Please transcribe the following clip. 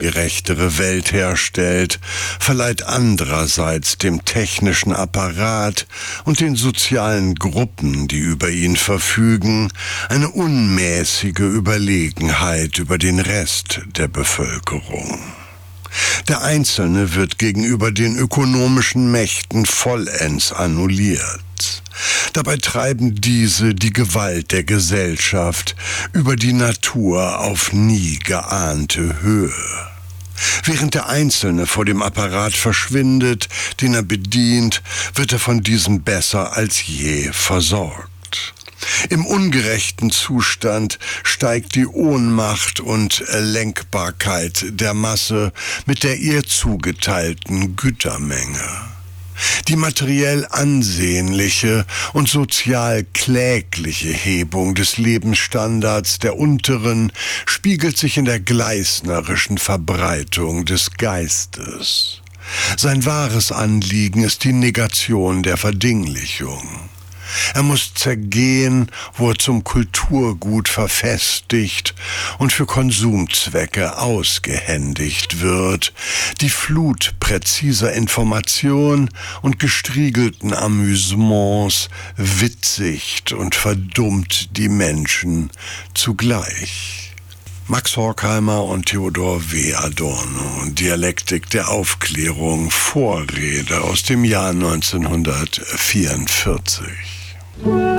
gerechtere Welt herstellt, verleiht andererseits dem technischen Apparat und den sozialen Gruppen, die über ihn verfügen, eine unmäßige Überlegenheit über den Rest der Bevölkerung. Der Einzelne wird gegenüber den ökonomischen Mächten vollends annulliert. Dabei treiben diese die Gewalt der Gesellschaft über die Natur auf nie geahnte Höhe. Während der Einzelne vor dem Apparat verschwindet, den er bedient, wird er von diesem besser als je versorgt. Im ungerechten Zustand steigt die Ohnmacht und Lenkbarkeit der Masse mit der ihr zugeteilten Gütermenge. Die materiell ansehnliche und sozial klägliche Hebung des Lebensstandards der Unteren spiegelt sich in der gleisnerischen Verbreitung des Geistes. Sein wahres Anliegen ist die Negation der Verdinglichung. Er muss zergehen, wo er zum Kulturgut verfestigt und für Konsumzwecke ausgehändigt wird. Die Flut präziser Information und gestriegelten Amüsements witzigt und verdummt die Menschen zugleich. Max Horkheimer und Theodor W. Adorno, Dialektik der Aufklärung, Vorrede aus dem Jahr 1944.